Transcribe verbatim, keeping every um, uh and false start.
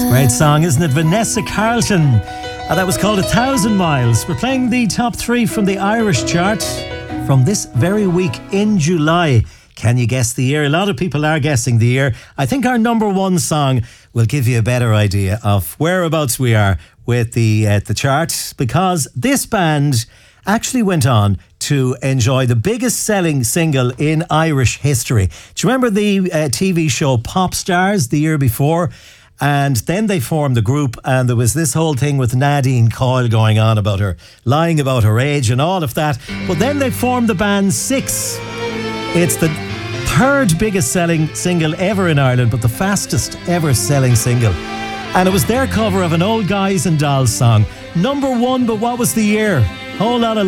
Great song, isn't it? Vanessa Carlton. Uh, that was called A Thousand Miles. We're playing the top three from the Irish chart from this very week in July. Can you guess the year? A lot of people are guessing the year. I think our number one song will give you a better idea of whereabouts we are with the uh, the chart, because this band actually went on to enjoy the biggest selling single in Irish history. Do you remember the uh, T V show Pop Stars the year before? And then they formed the group, and there was this whole thing with Nadine Coyle going on about her lying about her age and all of that. But then they formed the band Six. It's the third biggest selling single ever in Ireland, but the fastest ever selling single. And it was their cover of an Old Guys and Dolls song. Number one, but what was the year? Whole lot of